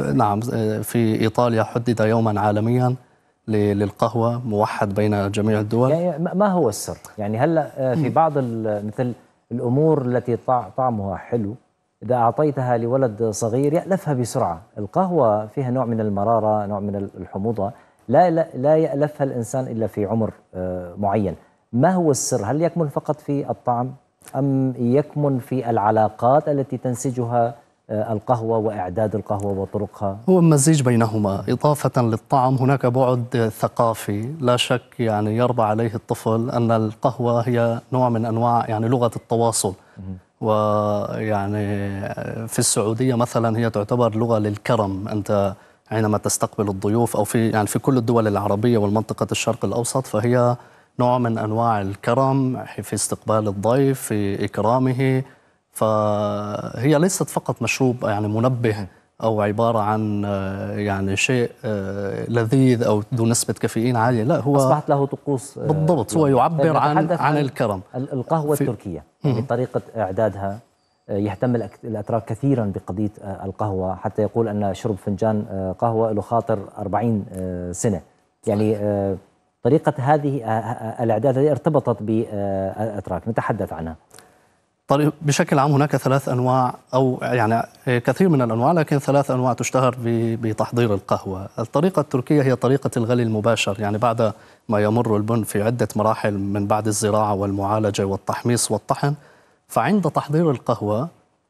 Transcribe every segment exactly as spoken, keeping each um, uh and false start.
نعم، في إيطاليا حدد يوما عالميا للقهوة موحد بين جميع الدول. يعني ما هو السر؟ يعني هلا في بعض مثل الأمور التي طعمها حلو إذا أعطيتها لولد صغير يألفها بسرعة. القهوة فيها نوع من المرارة، نوع من الحموضة، لا لا, لا يألفها الإنسان إلا في عمر معين. ما هو السر؟ هل يكمن فقط في الطعم أم يكمن في العلاقات التي تنسجها القهوة وإعداد القهوة وطرقها؟ هو مزيج بينهما. إضافة للطعم هناك بعد ثقافي لا شك يعني يربى عليه الطفل أن القهوة هي نوع من أنواع يعني لغة التواصل. ويعني في السعودية مثلا هي تعتبر لغة للكرم. أنت حينما تستقبل الضيوف أو في يعني في كل الدول العربية والمنطقة الشرق الأوسط فهي نوع من أنواع الكرم في استقبال الضيف، في إكرامه. فهي ليست فقط مشروب يعني منبه أو عبارة عن يعني شيء لذيذ أو ذو نسبة كافيين عالية، لا هو أصبحت له طقوس. بالضبط، هو يعبر عن عن, عن الكرم. القهوة التركية يعني طريقة إعدادها يهتم الأتراك كثيرا بقضية القهوة، حتى يقول أن شرب فنجان قهوة له خاطر أربعين سنة. يعني طريقة هذه الإعداد هذه ارتبطت بالأتراك، نتحدث عنها. بشكل عام هناك ثلاث أنواع أو يعني كثير من الأنواع، لكن ثلاث أنواع تشتهر بتحضير القهوة. الطريقة التركية هي طريقة الغلي المباشر، يعني بعد ما يمر البن في عدة مراحل من بعد الزراعة والمعالجة والتحميص والطحن. فعند تحضير القهوة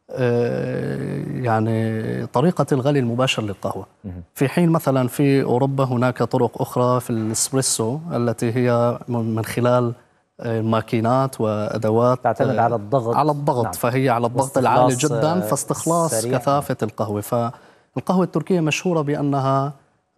يعني طريقة الغلي المباشر للقهوة، في حين مثلا في أوروبا هناك طرق أخرى في الإسبريسو التي هي من خلال ماكينات وأدوات تعتمد على الضغط على الضغط نعم. فهي على الضغط العالي جدا، فاستخلاص كثافة القهوة. فالقهوة التركية مشهورة بأنها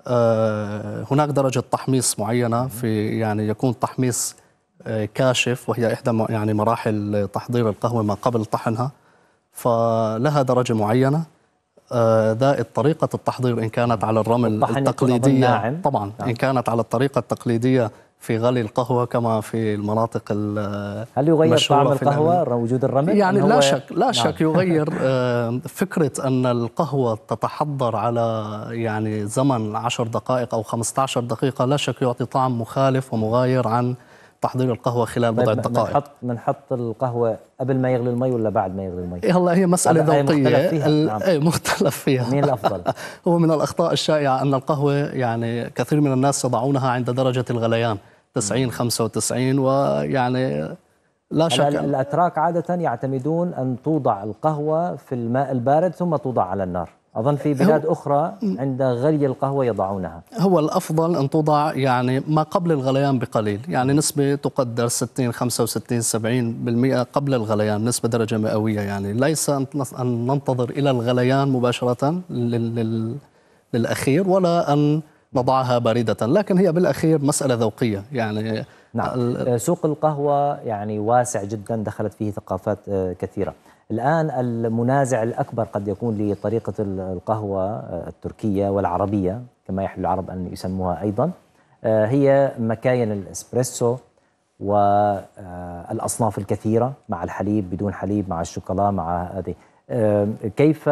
هناك درجة تحميص معينة، في يعني يكون تحميص كاشف وهي إحدى يعني مراحل تحضير القهوة ما قبل طحنها، فلها درجة معينة. ذا طريقة التحضير إن كانت على الرمل التقليدية ناعم. طبعا نعم. إن كانت على الطريقة التقليدية في غلي القهوة كما في المناطق المشهورة. هل يغير طعم القهوة وجود الرمل؟ يعني لا شك لا نعم. شك يغير. فكرة أن القهوة تتحضر على يعني زمن عشر دقائق أو خمسة عشر دقيقة لا شك يعطي طعم مخالف ومغاير عن تحضير القهوة خلال بضع دقائق. بنحط بنحط القهوة قبل ما يغلي المي ولا بعد ما يغلي المي؟ هلا هي مسألة ذوقية مختلف فيها. نعم. مختلف فيها. مين الأفضل؟ هو من الأخطاء الشائعة أن القهوة يعني كثير من الناس يضعونها عند درجة الغليان تسعين خمسة وتسعين، ويعني لا شك الأتراك عادة يعتمدون أن توضع القهوة في الماء البارد ثم توضع على النار. أظن في بلاد أخرى عند غلي القهوة يضعونها. هو الأفضل أن توضع يعني ما قبل الغليان بقليل، يعني نسبة تقدر ستين خمسة وستين سبعين بالمئة قبل الغليان، نسبة درجة مئوية. يعني ليس أن ننتظر إلى الغليان مباشرة للأخير ولا أن نضعها باردة، لكن هي بالأخير مسألة ذوقية. يعني نعم. سوق القهوة يعني واسع جدا، دخلت فيه ثقافات كثيرة. الآن المنازع الأكبر قد يكون لطريقة القهوة التركية والعربية كما يحلو العرب أن يسموها أيضا، هي مكاين الإسبريسو والأصناف الكثيرة، مع الحليب، بدون حليب، مع الشوكولا، مع هذه. كيف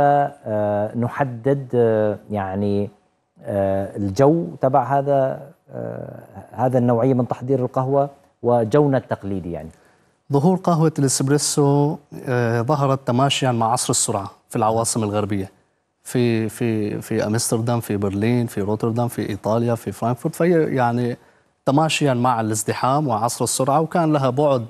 نحدد يعني الجو تبع هذا هذا النوعية من تحضير القهوة وجونا التقليدي؟ يعني ظهور قهوة الإسبريسو ظهرت تماشيا مع عصر السرعة في العواصم الغربية، في في في أمستردام، في برلين، في روتردام، في إيطاليا، في فرانكفورت. فهي يعني تماشيا مع الازدحام وعصر السرعة، وكان لها بعد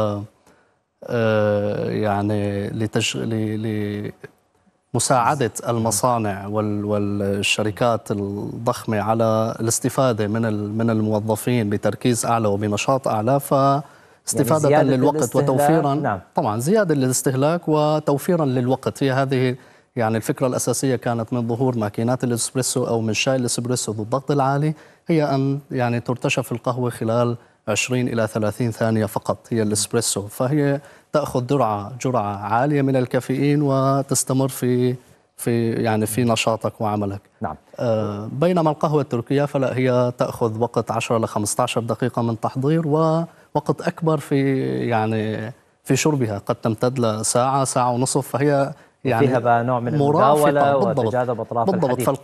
يعني لتشغيل مساعدة المصانع والشركات الضخمة على الاستفادة من من الموظفين بتركيز أعلى وبنشاط أعلى، فاستفادة يعني للوقت وتوفيرا. نعم. طبعا زيادة للاستهلاك وتوفيرا للوقت. هي هذه يعني الفكرة الأساسية كانت من ظهور ماكينات الإسبريسو أو من شاي الإسبريسو ذو الضغط العالي، هي أن يعني ترتشف القهوة خلال عشرين إلى ثلاثين ثانية فقط، هي الإسبريسو. فهي تأخذ جرعة جرعة عالية من الكافيين وتستمر في في يعني في نشاطك وعملك. نعم. آه بينما القهوة التركية فلا، هي تأخذ وقت عشرة إلى خمسة عشر دقيقة من تحضير ووقت أكبر في يعني في شربها، قد تمتد لساعة ساعة ونصف. فهي يعني فيها بقى نوع من المداولة وتجاذب أطراف الحديث.